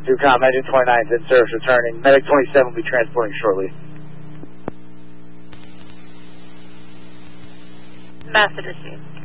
2Com, Medic 29 is in service returning. Medic 27 will be transporting shortly. Message received.